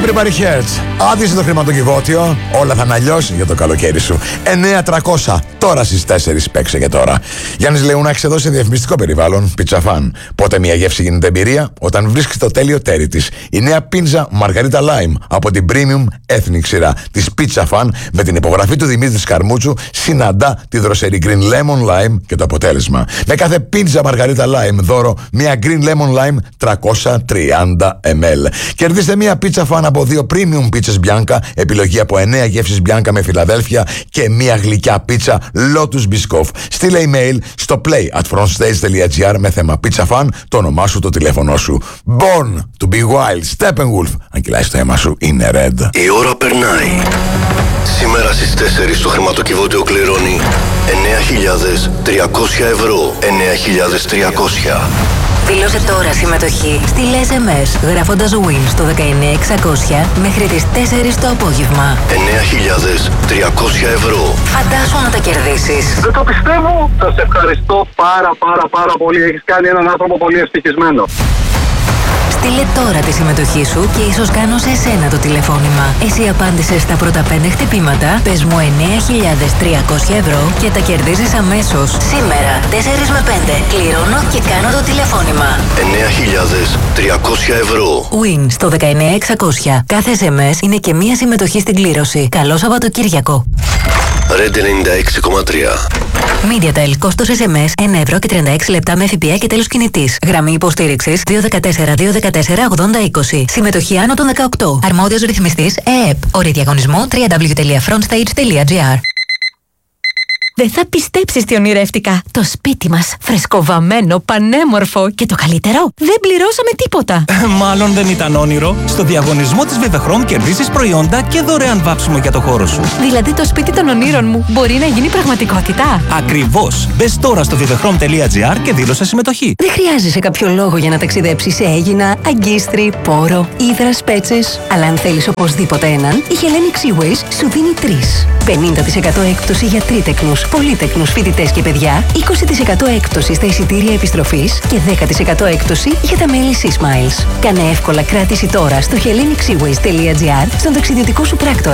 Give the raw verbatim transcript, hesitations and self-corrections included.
Everybody Hurts. Άδειασε το χρηματοκιβώτιο, όλα θα είναι αλλιώς για το καλοκαίρι σου. εννιά τριακόσια, τώρα στις τέσσερις παίξε και τώρα. Γιάννης Λεουνάκης εδώ σε διαφημιστικό περιβάλλον, Pizza Fan. Πότε μια γεύση γίνεται εμπειρία? Όταν βρίσκεις το τέλειο τέρι της. Η νέα πίτσα Μαργαρίτα Lime από την Premium Ethnic σειρά της Pizza Fan με την υπογραφή του Δημήτρη Σκαρμούτσου συναντά τη δροσερή Green Lemon Lime και το αποτέλεσμα. Με κάθε πίτσα Μαργαρίτα Lime δώρο μια Green Lemon Lime τριακόσια τριάντα μιλιλίτρα. Κερδίστε μια Pizza Fan από δύο Premium Pizzas Bianca, επιλογή από εννιά γεύσεις Bianca με Φιλαδέλφια και μια γλυκιά πίτσα Lotus Biscoff. Στείλε email στο play at frontstage.gr με θέμα Pizza Fan, το όνομά σου, το τηλέφωνο σου. Born to be wild, Steppenwolf. Αν κυλάει το αίμα σου, είναι red. Η ώρα περνάει. Σήμερα στις τέσσερις το χρηματοκιβώτιο κληρώνει εννέα χιλιάδες τριακόσια ευρώ. εννέα χιλιάδες τριακόσια. Δήλωσε τώρα συμμετοχή. Στείλε ες εμ ες γράφοντας Win στο δεκαεννέα εξακόσια μέχρι τις τέσσερις το απόγευμα. εννέα χιλιάδες τριακόσια ευρώ. Φαντάσου να τα κερδίσεις. Δεν το πιστεύω. Σας ευχαριστώ πάρα πάρα πάρα πολύ. Έχεις κάνει έναν άνθρωπο πολύ ευτυχισμένο. Στείλε τώρα τη συμμετοχή σου και ίσως κάνω σε εσένα το τηλεφώνημα. Εσύ απάντησες στα πρώτα πέντε χτυπήματα, πες μου εννέα χιλιάδες τριακόσια ευρώ και τα κερδίζεις αμέσως. Σήμερα, τέσσερα με πέντε, κληρώνω και κάνω το τηλεφώνημα. εννέα χιλιάδες τριακόσια ευρώ. Win στο δεκαεννέα εξακόσια. Κάθε ες εμ ες είναι και μία συμμετοχή στην κλήρωση. Καλό Σαββατοκύριακο. Red ενενήντα έξι κόμμα τρία. MediaTel, κόστος ες εμ ες ένα ευρώ και τριάντα έξι λεπτά με ΦΠΑ και τέλος κινητής. Γραμμή υποστήριξης δύο ένα τέσσερα δύο ένα τέσσερα ογδόντα είκοσι. Συμμετοχή άνω των δεκαοκτώ. Αρμόδιος ρυθμιστής ΕΕΠ. Όροι διαγωνισμού double-u double-u double-u τελεία frontstage τελεία gr. Δεν θα πιστέψεις τι ονειρεύτηκα. Το σπίτι μας, φρεσκοβαμμένο, πανέμορφο και το καλύτερο, δεν πληρώσαμε τίποτα. Μάλλον δεν ήταν όνειρο. Στο διαγωνισμό της Vivechrome κερδίσεις προϊόντα και δωρεάν βάψιμο για το χώρο σου. Δηλαδή το σπίτι των ονείρων μου μπορεί να γίνει πραγματικότητα. Ακριβώς. Μπες τώρα στο vivechrome τελεία gr και δήλωσε συμμετοχή. Δεν χρειάζεσαι κάποιο λόγο για να ταξιδέψεις σε Αίγινα, Αγκίστρι, Πόρο, Ύδρας, Πέτσες. Αλλά αν θέλεις οπωσδήποτε έναν, η Hellenic Seaways σου δίνει τρεις. πενήντα τοις εκατό έκπτωση για τρίτεκνους, πολύτεκνους φοιτητές και παιδιά, είκοσι τοις εκατό έκπτωση στα εισιτήρια επιστροφής και δέκα τοις εκατό έκπτωση για τα μέλη Sea Smiles. Κάνε εύκολα κράτηση τώρα στο hellenic seaways τελεία gr στον ταξιδιωτικό σου πράκτορα.